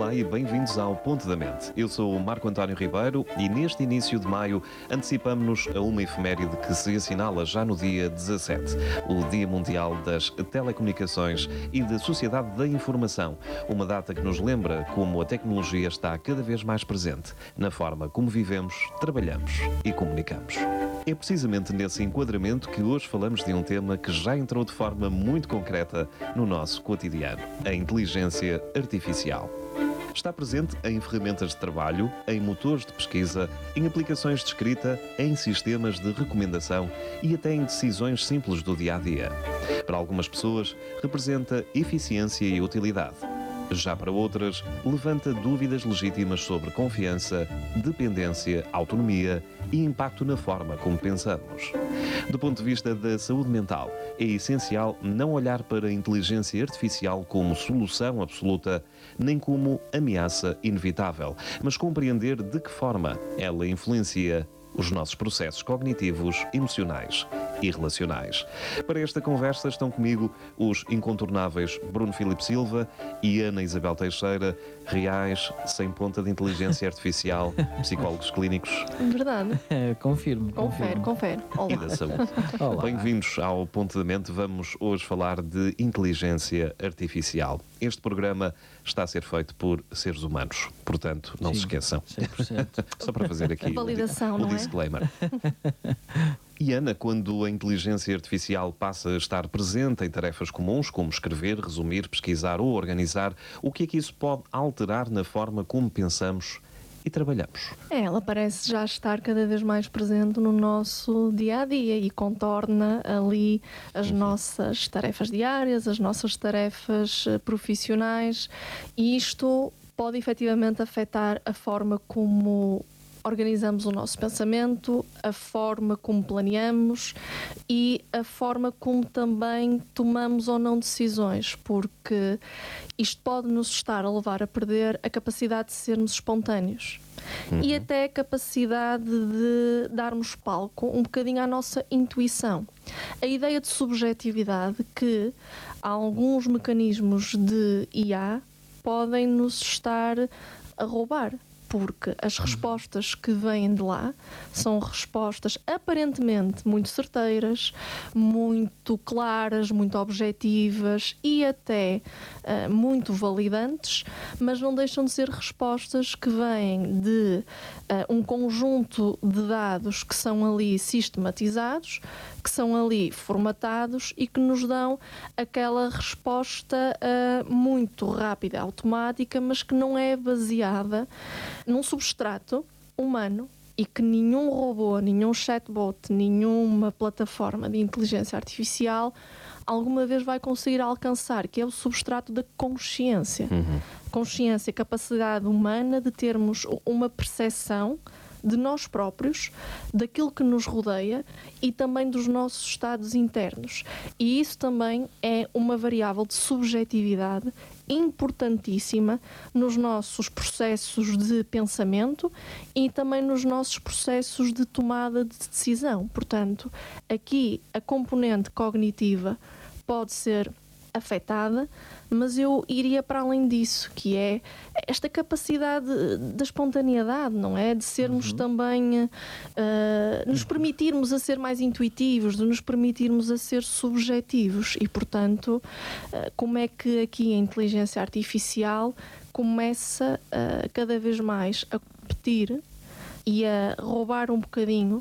Olá e bem-vindos ao Ponto da Mente. Eu sou o Marco António Ribeiro e neste início de maio antecipamos-nos a uma efeméride que se assinala já no dia 17, o Dia Mundial das Telecomunicações e da Sociedade da Informação, uma data que nos lembra como a tecnologia está cada vez mais presente na forma como vivemos, trabalhamos e comunicamos. É precisamente nesse enquadramento que hoje falamos de um tema que já entrou de forma muito concreta no nosso cotidiano: a inteligência artificial. Está presente em ferramentas de trabalho, em motores de pesquisa, em aplicações de escrita, em sistemas de recomendação e até em decisões simples do dia-a-dia. Para algumas pessoas, representa eficiência e utilidade. Já para outras, levanta dúvidas legítimas sobre confiança, dependência, autonomia e impacto na forma como pensamos. Do ponto de vista da saúde mental, é essencial não olhar para a inteligência artificial como solução absoluta, nem como ameaça inevitável, mas compreender de que forma ela influencia os nossos processos cognitivos, emocionais e relacionais. Para esta conversa estão comigo os incontornáveis Bruno Filipe Silva e Ana Isabel Teixeira, reais, sem ponta de inteligência artificial, psicólogos clínicos. Verdade. Confirmo. Confere. Olá. E da saúde. Olá. Bem-vindos ao Ponto da Mente. Vamos hoje falar de inteligência artificial. Este programa está a ser feito por seres humanos, portanto, não se esqueçam. 100%. Só para fazer aqui Validação, o não é? disclaimer. E Ana, quando a inteligência artificial passa a estar presente em tarefas comuns, como escrever, resumir, pesquisar ou organizar, o que é que isso pode alterar na forma como pensamos e trabalhamos? Ela parece já estar cada vez mais presente no nosso dia-a-dia e contorna ali as nossas tarefas diárias, as nossas tarefas profissionais, e isto pode efetivamente afetar a forma como organizamos o nosso pensamento, a forma como planeamos e a forma como também tomamos ou não decisões, porque isto pode nos estar a levar a perder a capacidade de sermos espontâneos e até a capacidade de darmos palco um bocadinho à nossa intuição. A ideia de subjetividade, que alguns mecanismos de IA podem nos estar a roubar, porque as respostas que vêm de lá são respostas aparentemente muito certeiras, muito claras, muito objetivas e até muito validantes, mas não deixam de ser respostas que vêm de um conjunto de dados que são ali sistematizados, que são ali formatados e que nos dão aquela resposta muito rápida, automática, mas que não é baseada num substrato humano e que nenhum robô, nenhum chatbot, nenhuma plataforma de inteligência artificial alguma vez vai conseguir alcançar, que é o substrato da consciência. Consciência, capacidade humana de termos uma percepção de nós próprios, daquilo que nos rodeia e também dos nossos estados internos. E isso também é uma variável de subjetividade importantíssima nos nossos processos de pensamento e também nos nossos processos de tomada de decisão. Portanto, aqui a componente cognitiva pode ser afetada, mas eu iria para além disso, que é esta capacidade da espontaneidade, não é? De sermos também, nos permitirmos a ser mais intuitivos, de nos permitirmos a ser subjetivos e, portanto, como é que aqui a inteligência artificial começa cada vez mais a competir e a roubar um bocadinho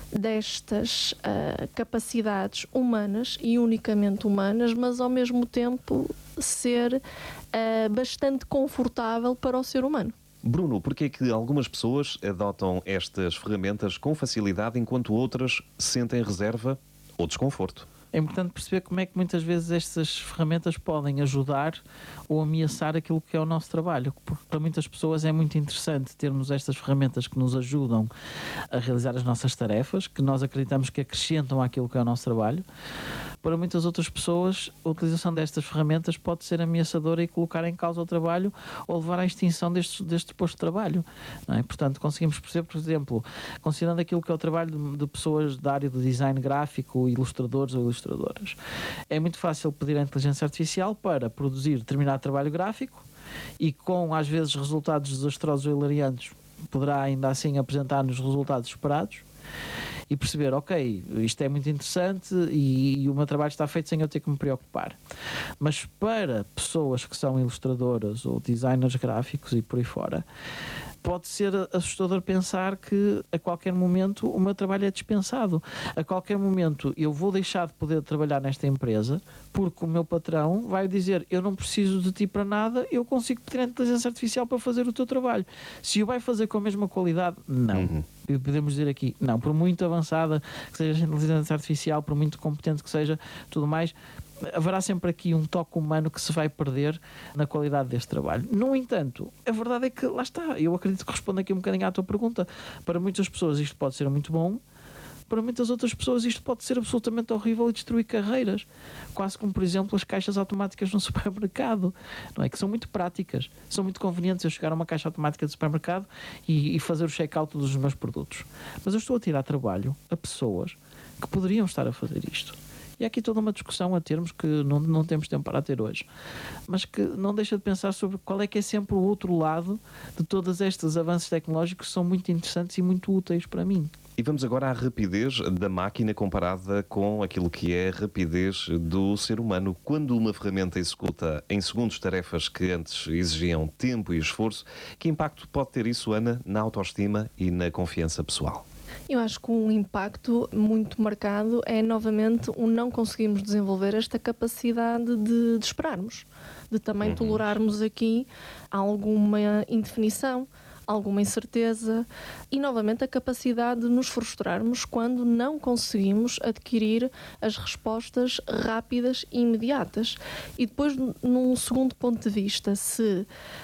destas capacidades humanas e unicamente humanas, mas ao mesmo tempo ser bastante confortável para o ser humano. Bruno, porquê é que algumas pessoas adotam estas ferramentas com facilidade enquanto outras sentem reserva ou desconforto? É importante perceber como é que muitas vezes estas ferramentas podem ajudar ou ameaçar aquilo que é o nosso trabalho, porque para muitas pessoas é muito interessante termos estas ferramentas que nos ajudam a realizar as nossas tarefas, que nós acreditamos que acrescentam àquilo que é o nosso trabalho. Para muitas outras pessoas, a utilização destas ferramentas pode ser ameaçadora e colocar em causa o trabalho ou levar à extinção deste posto de trabalho, não é? Portanto, conseguimos perceber, por exemplo, considerando aquilo que é o trabalho de pessoas da área do design gráfico, ilustradores ou ilustradoras, é muito fácil pedir à inteligência artificial para produzir determinado trabalho gráfico e com às vezes resultados desastrosos ou hilariantes, poderá ainda assim apresentar-nos resultados esperados e perceber, ok, isto é muito interessante e o meu trabalho está feito sem eu ter que me preocupar. Mas para pessoas que são ilustradoras ou designers gráficos e por aí fora, pode ser assustador pensar que a qualquer momento o meu trabalho é dispensado. A qualquer momento eu vou deixar de poder trabalhar nesta empresa porque o meu patrão vai dizer, eu não preciso de ti para nada, eu consigo pedir a inteligência artificial para fazer o teu trabalho. Se o vai fazer com a mesma qualidade, não. Podemos dizer aqui, não, por muito avançada que seja a inteligência artificial, por muito competente que seja, tudo mais, haverá sempre aqui um toque humano que se vai perder na qualidade deste trabalho. No entanto, a verdade é que, lá está, eu acredito que respondo aqui um bocadinho à tua pergunta. Para muitas pessoas isto pode ser muito bom, para muitas outras pessoas isto pode ser absolutamente horrível e destruir carreiras. Quase como, por exemplo, as caixas automáticas no supermercado, não é? Que são muito práticas, são muito convenientes eu chegar a uma caixa automática de supermercado e fazer o check-out dos meus produtos. Mas eu estou a tirar trabalho a pessoas que poderiam estar a fazer isto. E há aqui toda uma discussão a termos que não temos tempo para ter hoje, mas que não deixa de pensar sobre qual é que é sempre o outro lado de todos estes avanços tecnológicos que são muito interessantes e muito úteis para mim. E vamos agora à rapidez da máquina comparada com aquilo que é a rapidez do ser humano. Quando uma ferramenta executa em segundos tarefas que antes exigiam tempo e esforço, que impacto pode ter isso, Ana, na autoestima e na confiança pessoal? Eu acho que um impacto muito marcado é, novamente, o não conseguirmos desenvolver esta capacidade de esperarmos, de também tolerarmos aqui alguma indefinição, alguma incerteza e, novamente, a capacidade de nos frustrarmos quando não conseguimos adquirir as respostas rápidas e imediatas. E depois, num segundo ponto de vista, se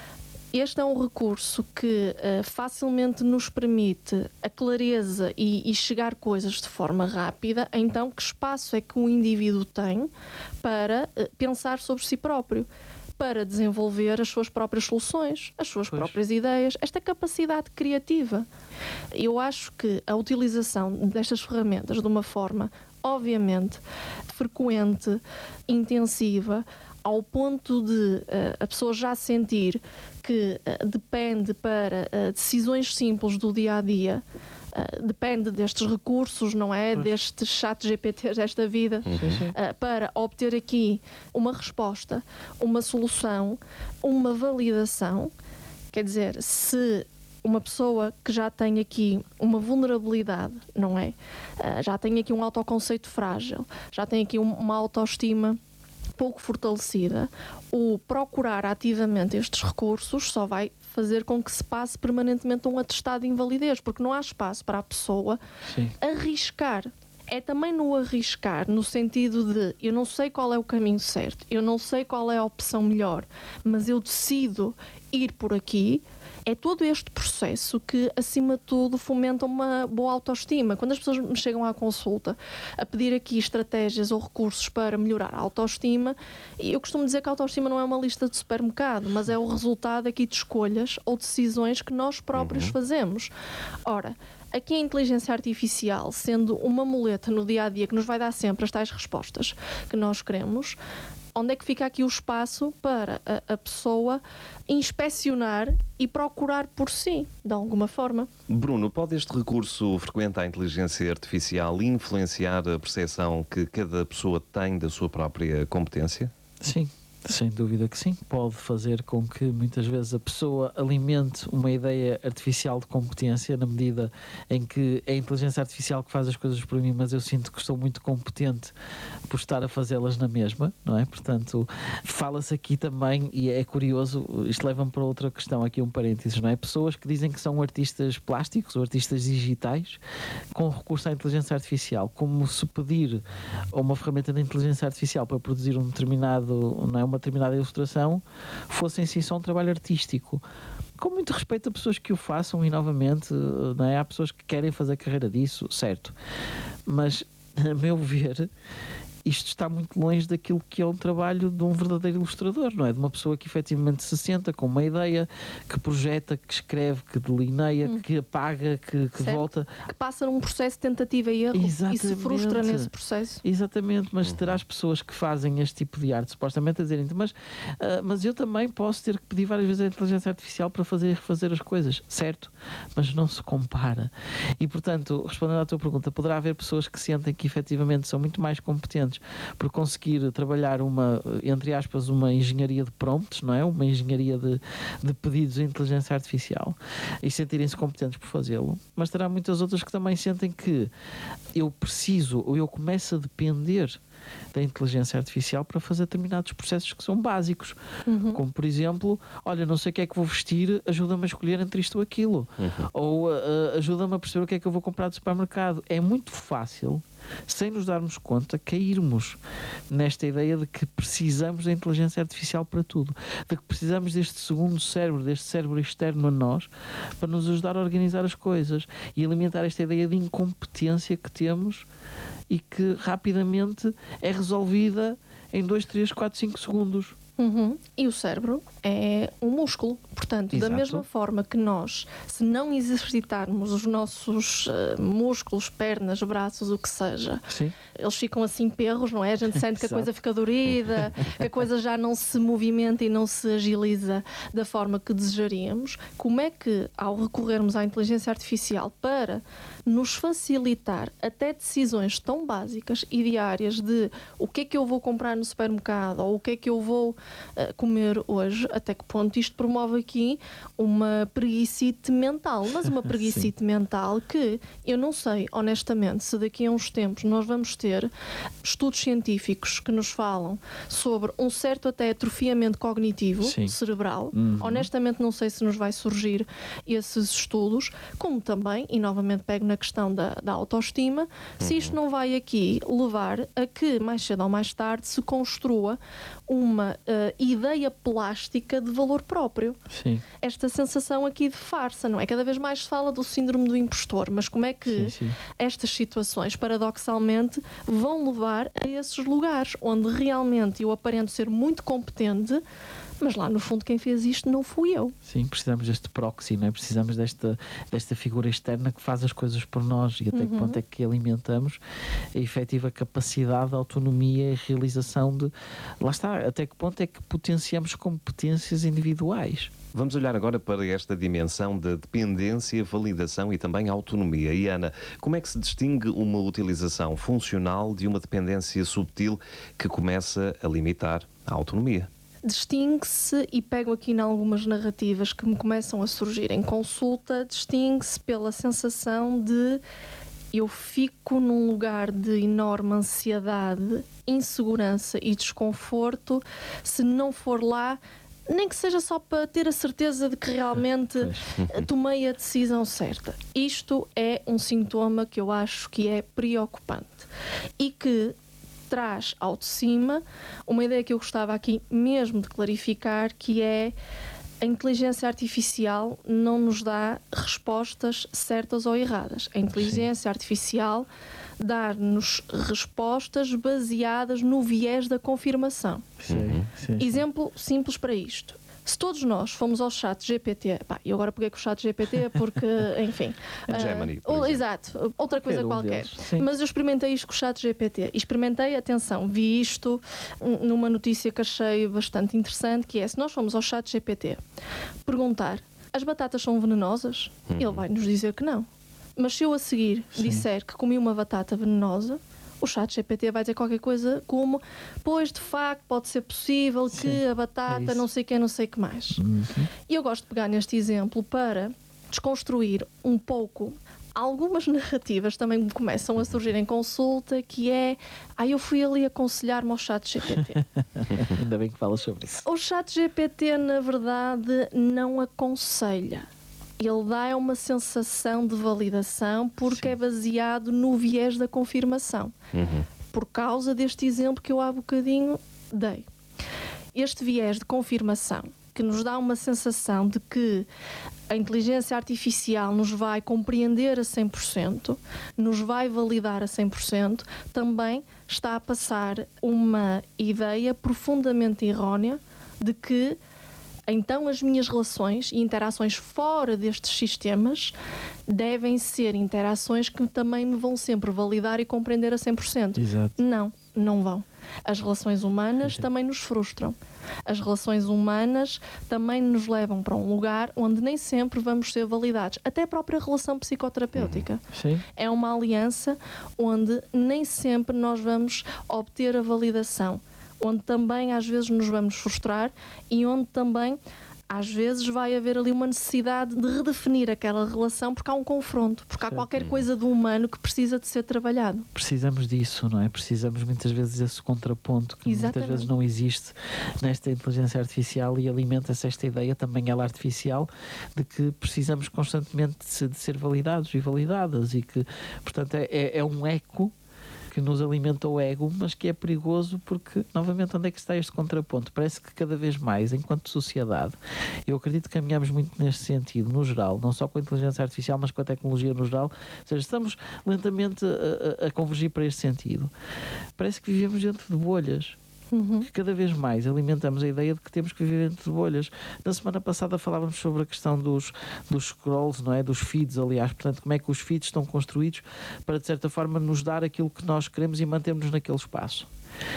este é um recurso que facilmente nos permite a clareza e chegar coisas de forma rápida, então que espaço é que o indivíduo tem para pensar sobre si próprio, para desenvolver as suas próprias soluções, as suas próprias ideias, esta capacidade criativa. Eu acho que a utilização destas ferramentas de uma forma, obviamente, frequente, intensiva, ao ponto de a pessoa já sentir que depende para decisões simples do dia-a-dia, depende destes recursos, não é? Destes chat GPTs desta vida, para obter aqui uma resposta, uma solução, uma validação. Quer dizer, se uma pessoa que já tem aqui uma vulnerabilidade, não é? Já tem aqui um autoconceito frágil, já tem aqui uma autoestima pouco fortalecida, o procurar ativamente estes recursos só vai fazer com que se passe permanentemente um atestado de invalidez, porque não há espaço para a pessoa arriscar. É também no arriscar, no sentido de eu não sei qual é o caminho certo, eu não sei qual é a opção melhor, mas eu decido ir por aqui. É todo este processo que, acima de tudo, fomenta uma boa autoestima. Quando as pessoas me chegam à consulta a pedir aqui estratégias ou recursos para melhorar a autoestima, eu costumo dizer que a autoestima não é uma lista de supermercado, mas é o resultado aqui de escolhas ou decisões que nós próprios fazemos. Ora, aqui a inteligência artificial, sendo uma muleta no dia-a-dia que nos vai dar sempre as tais respostas que nós queremos, onde é que fica aqui o espaço para a pessoa inspecionar e procurar por si, de alguma forma? Bruno, pode este recurso frequente à inteligência artificial influenciar a percepção que cada pessoa tem da sua própria competência? Sim. Sem dúvida que sim. Pode fazer com que muitas vezes a pessoa alimente uma ideia artificial de competência, na medida em que é a inteligência artificial que faz as coisas por mim, mas eu sinto que estou muito competente por estar a fazê-las na mesma, não é? Portanto, fala-se aqui também, e é curioso, isto leva-me para outra questão, aqui um parênteses, não é? Pessoas que dizem que são artistas plásticos ou artistas digitais com recurso à inteligência artificial, como se pedir a uma ferramenta de inteligência artificial para produzir um determinado, não é, uma determinada ilustração, fosse em si só um trabalho artístico. Com muito respeito a pessoas que o façam, e novamente, não é? Há pessoas que querem fazer carreira disso, certo. Mas, a meu ver, isto está muito longe daquilo que é um trabalho de um verdadeiro ilustrador, não é? De uma pessoa que efetivamente se senta com uma ideia, que projeta, que escreve, que delineia, que apaga, que volta. Que passa num processo de tentativa e erro. Exatamente. E se frustra nesse processo. Exatamente, mas terás pessoas que fazem este tipo de arte, supostamente a dizerem, mas eu também posso ter que pedir várias vezes a inteligência artificial para fazer e refazer as coisas, certo? Mas não se compara. E, portanto, respondendo à tua pergunta, poderá haver pessoas que sentem que efetivamente são muito mais competentes por conseguir trabalhar uma, entre aspas, uma engenharia de prompts, não é? Uma engenharia de pedidos de inteligência artificial e sentirem-se competentes por fazê-lo. Mas terá muitas outras que também sentem que eu preciso ou eu começo a depender da inteligência artificial para fazer determinados processos que são básicos. Como, por exemplo, olha, não sei o que é que vou vestir, ajuda-me a escolher entre isto ou aquilo. Ou ajuda-me a perceber o que é que eu vou comprar do supermercado. É muito fácil, sem nos darmos conta, cairmos nesta ideia de que precisamos da inteligência artificial para tudo. De que precisamos deste segundo cérebro, deste cérebro externo a nós, para nos ajudar a organizar as coisas e alimentar esta ideia de incompetência que temos e que rapidamente é resolvida em 2, 3, 4, 5 segundos. E o cérebro é um músculo. Portanto, Exato. da mesma forma que nós, se não exercitarmos os nossos músculos, pernas, braços, o que seja, Sim. eles ficam assim perros, não é? A gente sente que a Exato. coisa fica dorida, que a coisa já não se movimenta e não se agiliza da forma que desejaríamos. Como é que, ao recorrermos à inteligência artificial para nos facilitar até decisões tão básicas e diárias de o que é que eu vou comprar no supermercado ou o que é que eu vou comer hoje, até que ponto isto promove aqui uma preguicite mental, mas uma preguicite mental que eu não sei, honestamente, se daqui a uns tempos nós vamos ter estudos científicos que nos falam sobre um certo até atrofiamento cognitivo cerebral. Honestamente não sei se nos vai surgir esses estudos, como também, e novamente pego na questão da autoestima, se isto não vai aqui levar a que mais cedo ou mais tarde se construa uma ideia plástica de valor próprio. Sim. Esta sensação aqui de farsa, não é? Cada vez mais se fala do síndrome do impostor, mas como é que estas situações, paradoxalmente, vão levar a esses lugares onde realmente eu aparento ser muito competente, mas lá no fundo quem fez isto não fui eu. Sim, precisamos deste proxy, não é? Precisamos desta figura externa que faz as coisas por nós e até que ponto é que alimentamos a efetiva capacidade, a autonomia e a realização de... Lá está, até que ponto é que potenciamos competências individuais. Vamos olhar agora para esta dimensão de dependência, validação e também autonomia. E Ana, como é que se distingue uma utilização funcional de uma dependência subtil que começa a limitar a autonomia? Distingue-se, e pego aqui em algumas narrativas que me começam a surgir em consulta, distingue-se pela sensação de eu fico num lugar de enorme ansiedade, insegurança e desconforto se não for lá, nem que seja só para ter a certeza de que realmente tomei a decisão certa. Isto é um sintoma que eu acho que é preocupante e que traz ao de cima uma ideia que eu gostava aqui mesmo de clarificar, que é a inteligência artificial não nos dá respostas certas ou erradas. A inteligência artificial dá-nos respostas baseadas no viés da confirmação. Exemplo simples para isto. Se todos nós fomos ao chat GPT, e agora peguei com o chat GPT porque, enfim... Gemini, exato, outra coisa qualquer. Deles, mas eu experimentei isto com o chat GPT. E experimentei, atenção, vi isto numa notícia que achei bastante interessante, que é, se nós formos ao chat GPT perguntar, as batatas são venenosas? Ele vai nos dizer que não. Mas se eu a seguir disser que comi uma batata venenosa, o chat GPT vai dizer qualquer coisa como, pois de facto pode ser possível que a batata não sei o que, não sei o que mais. E eu gosto de pegar neste exemplo para desconstruir um pouco algumas narrativas também me começam a surgir em consulta, que é, eu fui ali aconselhar-me ao chat GPT. Ainda bem que falas sobre isso. O chat GPT, na verdade, não aconselha. Ele dá uma sensação de validação porque é baseado no viés da confirmação. Por causa deste exemplo que eu há bocadinho dei. Este viés de confirmação que nos dá uma sensação de que a inteligência artificial nos vai compreender a 100%, nos vai validar a 100%, também está a passar uma ideia profundamente errónea de que então as minhas relações e interações fora destes sistemas devem ser interações que também me vão sempre validar e compreender a 100%. Exato. Não vão. As relações humanas também nos frustram. As relações humanas também nos levam para um lugar onde nem sempre vamos ser validados. Até a própria relação psicoterapêutica. Sim. É uma aliança onde nem sempre nós vamos obter a validação, onde também às vezes nos vamos frustrar e onde também às vezes vai haver ali uma necessidade de redefinir aquela relação porque há um confronto, porque há qualquer coisa do humano que precisa de ser trabalhado. Precisamos disso, não é? Precisamos muitas vezes desse contraponto que muitas vezes não existe nesta inteligência artificial e alimenta-se esta ideia, também ela artificial, de que precisamos constantemente de ser validados e validadas e que, portanto, é um eco que nos alimenta o ego, mas que é perigoso porque, novamente, onde é que está este contraponto? Parece que cada vez mais, enquanto sociedade, eu acredito que caminhamos muito neste sentido, no geral, não só com a inteligência artificial, mas com a tecnologia no geral, ou seja, estamos lentamente a convergir para este sentido. Parece que vivemos dentro de bolhas. Que cada vez mais alimentamos a ideia de que temos que viver dentro de bolhas. Na semana passada falávamos sobre a questão dos scrolls, não é? Dos feeds, aliás, portanto, como é que os feeds estão construídos para, de certa forma, nos dar aquilo que nós queremos e mantermos-nos naquele espaço.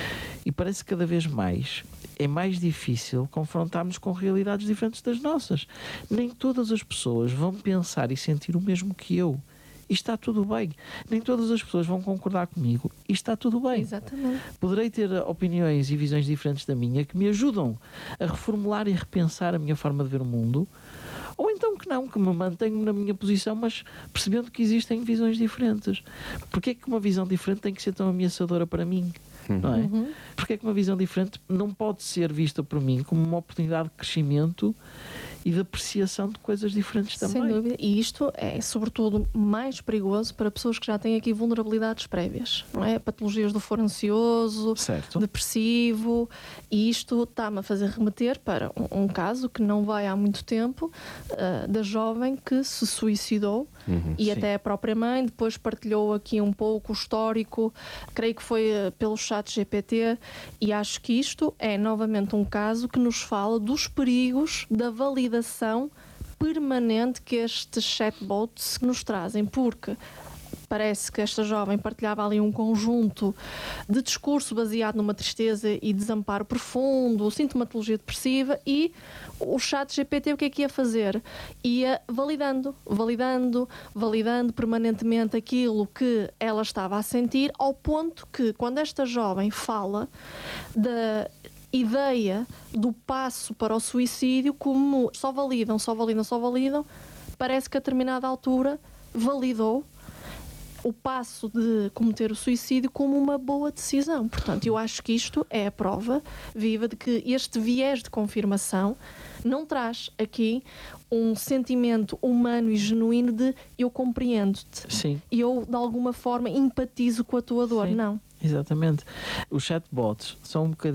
E parece que cada vez mais é mais difícil confrontarmos com realidades diferentes das nossas. Nem todas as pessoas vão pensar e sentir o mesmo que eu. E está tudo bem. Nem todas as pessoas vão concordar comigo. E está tudo bem. Exatamente. Poderei ter opiniões e visões diferentes da minha que me ajudam a reformular e repensar a minha forma de ver o mundo. Ou então que não, que me mantenho na minha posição, mas percebendo que existem visões diferentes. Porquê é que uma visão diferente tem que ser tão ameaçadora para mim? Não é? Porquê é que uma visão diferente não pode ser vista por mim como uma oportunidade de crescimento e de apreciação de coisas diferentes também? Sem dúvida. E isto é, sobretudo, mais perigoso para pessoas que já têm aqui vulnerabilidades prévias, não é? Patologias do foro ansioso, certo, depressivo, e isto está-me a fazer remeter para um caso que não vai há muito tempo, da jovem que se suicidou e sim. até a própria mãe depois partilhou aqui um pouco o histórico, creio que foi pelo ChatGPT, e acho que isto é novamente um caso que nos fala dos perigos da validação permanente que estes chatbots nos trazem, porque parece que esta jovem partilhava ali um conjunto de discurso baseado numa tristeza e desamparo profundo, sintomatologia depressiva, e o ChatGPT o que é que ia fazer? Ia validando permanentemente aquilo que ela estava a sentir, ao ponto que, quando esta jovem fala da ideia do passo para o suicídio, como só validam, parece que a determinada altura validou o passo de cometer o suicídio como uma boa decisão. Portanto, eu acho que isto é a prova viva de que este viés de confirmação não traz aqui um sentimento humano e genuíno de eu compreendo-te. Sim. Eu, de alguma forma, empatizo com a tua dor. Sim. Não. Exatamente. Os chatbots são um bocadinho